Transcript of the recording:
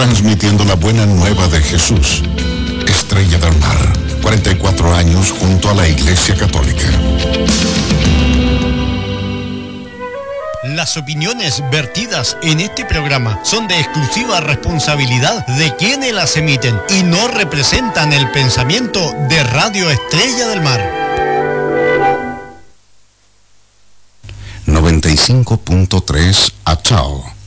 transmitiendo la buena nueva de Jesús. Estrella del Mar, 44 años junto a la Iglesia Católica. Las opiniones vertidas en este programa son de exclusiva responsabilidad de quienes las emiten y no representan el pensamiento de Radio Estrella del Mar. 95.3 Achao.